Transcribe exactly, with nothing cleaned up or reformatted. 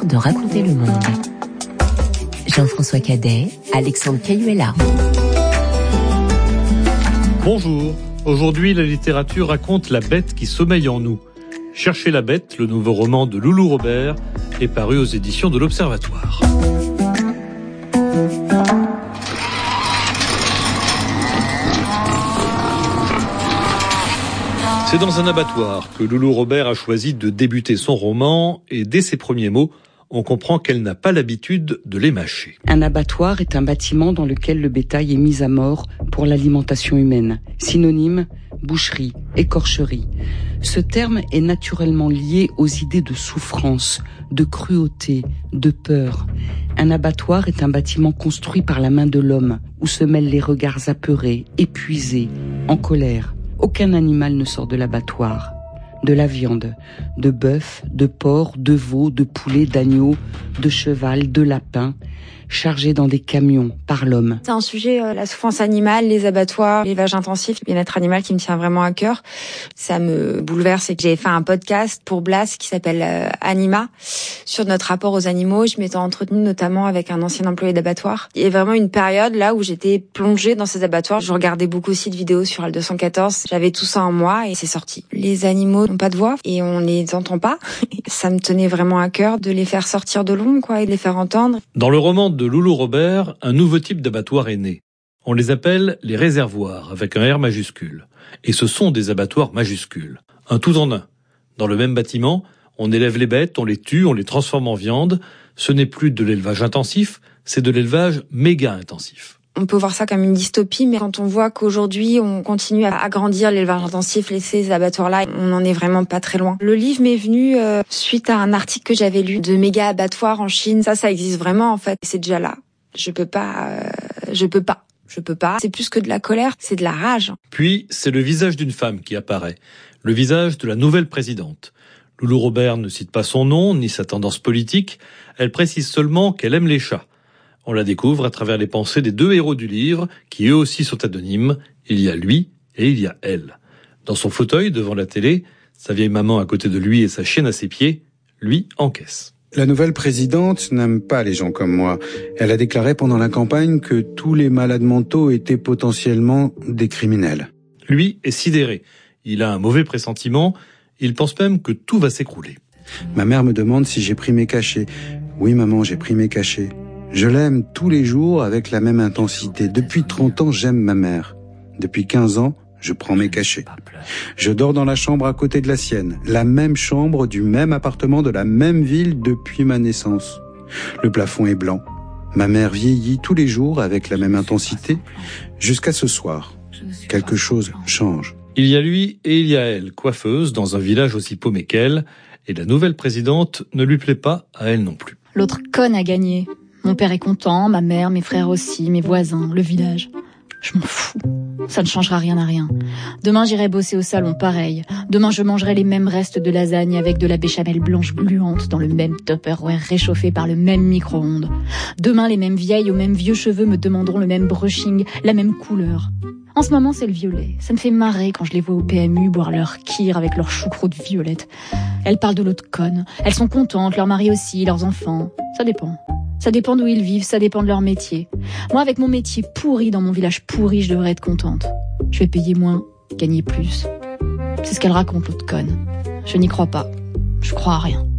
de raconter le monde. Jean-François Cadet, Alexandre Cayuela. Bonjour. Aujourd'hui, la littérature raconte la bête qui sommeille en nous. Cherchez la bête, le nouveau roman de Loulou Robert, est paru aux éditions de l'Observatoire. C'est dans un abattoir que Loulou Robert a choisi de débuter son roman et dès ses premiers mots, on comprend qu'elle n'a pas l'habitude de les mâcher. Un abattoir est un bâtiment dans lequel le bétail est mis à mort pour l'alimentation humaine. Synonyme, boucherie, écorcherie. Ce terme est naturellement lié aux idées de souffrance, de cruauté, de peur. Un abattoir est un bâtiment construit par la main de l'homme, où se mêlent les regards apeurés, épuisés, en colère. Aucun animal ne sort de l'abattoir. De la viande, de bœuf, de porc, de veau, de poulet, d'agneau, de cheval, de lapin, chargés dans des camions par l'homme. C'est un sujet, euh, la souffrance animale, les abattoirs, l'élevage intensif, le bien-être animal qui me tient vraiment à cœur. Ça me bouleverse et que j'ai fait un podcast pour Blas qui s'appelle euh, Anima sur notre rapport aux animaux. Je m'étais entretenue notamment avec un ancien employé d'abattoir. Il y a vraiment une période là où j'étais plongée dans ces abattoirs. Je regardais beaucoup aussi de vidéos sur L deux cent quatorze. J'avais tout ça en moi et c'est sorti. Les animaux n'ont pas de voix et on les entend pas. Ça me tenait vraiment à cœur de les faire sortir de l'ombre, quoi, et de les faire entendre. Dans le roman de Loulou Robert, un nouveau type d'abattoir est né. On les appelle les réservoirs, avec un R majuscule. Et ce sont des abattoirs majuscules. Un tout en un. Dans le même bâtiment, on élève les bêtes, on les tue, on les transforme en viande. Ce n'est plus de l'élevage intensif, c'est de l'élevage méga intensif. On peut voir ça comme une dystopie, mais quand on voit qu'aujourd'hui, on continue à agrandir l'élevage intensif, laisser ces abattoirs-là, on n'en est vraiment pas très loin. Le livre m'est venu euh, suite à un article que j'avais lu de méga abattoirs en Chine. Ça, ça existe vraiment, en fait. C'est déjà là. Je peux pas, euh, je peux pas, je peux pas. C'est plus que de la colère, c'est de la rage. Puis, c'est le visage d'une femme qui apparaît. Le visage de la nouvelle présidente. Loulou Robert ne cite pas son nom, ni sa tendance politique. Elle précise seulement qu'elle aime les chats. On la découvre à travers les pensées des deux héros du livre, qui eux aussi sont anonymes. Il y a lui et il y a elle. Dans son fauteuil, devant la télé, sa vieille maman à côté de lui et sa chienne à ses pieds, lui encaisse. La nouvelle présidente n'aime pas les gens comme moi. Elle a déclaré pendant la campagne que tous les malades mentaux étaient potentiellement des criminels. Lui est sidéré. Il a un mauvais pressentiment. Il pense même que tout va s'écrouler. Ma mère me demande si j'ai pris mes cachets. Oui, maman, j'ai pris mes cachets. Je l'aime tous les jours avec la même intensité. Depuis trente ans, j'aime ma mère. Depuis quinze ans, je prends mes cachets. Je dors dans la chambre à côté de la sienne. La même chambre du même appartement de la même ville depuis ma naissance. Le plafond est blanc. Ma mère vieillit tous les jours avec la même intensité jusqu'à ce soir. Quelque chose change. Il y a lui et il y a elle, coiffeuse dans un village aussi paumé qu'elle. Et la nouvelle présidente ne lui plaît pas à elle non plus. L'autre conne a gagné. Mon père est content, ma mère, mes frères aussi, mes voisins, le village. Je m'en fous. Ça ne changera rien à rien. Demain, j'irai bosser au salon, pareil. Demain, je mangerai les mêmes restes de lasagne avec de la béchamel blanche gluante dans le même Tupperware réchauffé par le même micro-ondes. Demain, les mêmes vieilles aux mêmes vieux cheveux me demanderont le même brushing, la même couleur. En ce moment, c'est le violet. Ça me fait marrer quand je les vois au P M U boire leur kir avec leur choucroute violette. Elles parlent de l'autre conne. Elles sont contentes, leur mari aussi, leurs enfants. Ça dépend. Ça dépend d'où ils vivent, ça dépend de leur métier. Moi, avec mon métier pourri dans mon village pourri, je devrais être contente. Je vais payer moins, gagner plus. C'est ce qu'elle raconte, l'autre conne. Je n'y crois pas. Je crois à rien.